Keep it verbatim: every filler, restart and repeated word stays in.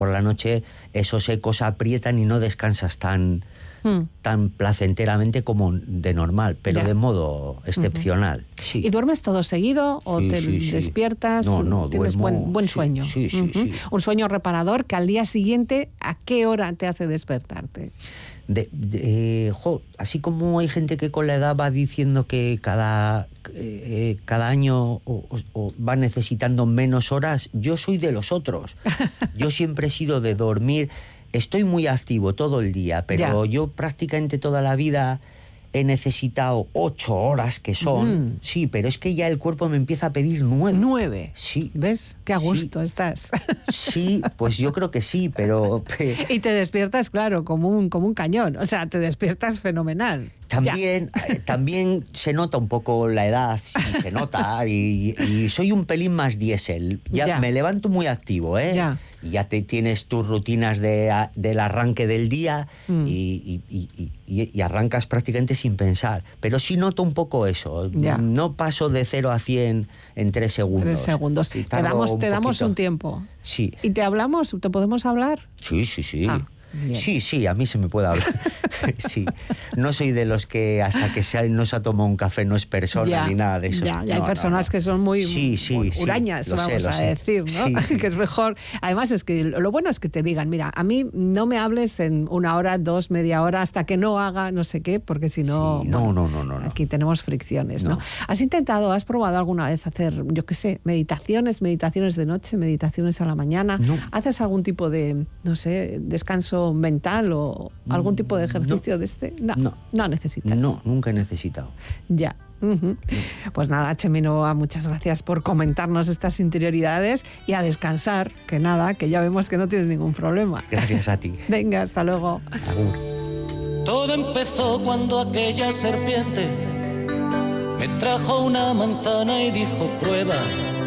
por la noche esos ecos aprietan y no descansas tan, mm. tan placenteramente como de normal, pero ya. de modo excepcional. Uh-huh. Sí. ¿Y duermes todo seguido o sí, te sí, sí. despiertas? No, no, ¿Tienes duermo, buen, buen sí, sueño? Sí, sí, uh-huh. sí. Un sueño reparador que al día siguiente, ¿a qué hora te hace despertarte? De, de, eh, jo, así como hay gente que con la edad va diciendo que cada, eh, cada año o, o va necesitando menos horas, yo soy de los otros. Yo siempre he sido de dormir, estoy muy activo todo el día, pero ya. yo prácticamente toda la vida he necesitado ocho horas que son, mm. sí, pero es que ya el cuerpo me empieza a pedir nueve. ¿Nueve? Sí. ¿Ves? Qué a gusto sí. estás. Sí, pues yo creo que sí, pero... Y te despiertas, claro, como un, como un cañón, o sea, te despiertas fenomenal. También, eh, también se nota un poco la edad, sí, se nota, y, y soy un pelín más diésel. Ya, ya me levanto muy activo, ¿eh? Ya. Y ya te tienes tus rutinas de, a, del arranque del día mm. y, y, y, y, y arrancas prácticamente sin pensar. Pero sí noto un poco eso. Ya. No paso de cero a cien en tres segundos. Tres segundos. Sí, te damos, te damos un tiempo. Sí. ¿Y te hablamos? ¿Te podemos hablar? Sí, sí, sí. Ah. Bien. Sí, sí, a mí se me puede hablar. Sí, no soy de los que hasta que se, no se ha tomado un café no es persona ya, ni nada de eso. Ya, ya no, hay personas no, no. que son muy, sí, sí, muy sí, hurañas, vamos sé, a sé. decir, ¿no? Sí, sí. Que es mejor. Además es que lo bueno es que te digan, mira, a mí no me hables en una hora, dos, media hora, hasta que no haga no sé qué, porque si no... Sí, no, bueno, no, no, no. Aquí tenemos fricciones, ¿no? no. ¿Has intentado, has probado alguna vez hacer, yo qué sé, meditaciones, meditaciones de noche, meditaciones a la mañana? No. ¿Haces algún tipo de, no sé, descanso mental o algún tipo de ejercicio no. de este? No, no, no necesitas. No, nunca he necesitado. Ya. Uh-huh. Pues nada, Chemi Novoa, muchas gracias por comentarnos estas interioridades y a descansar, que nada, que ya vemos que no tienes ningún problema. Gracias a ti. Venga, hasta luego. Agur. Todo empezó cuando aquella serpiente me trajo una manzana y dijo prueba.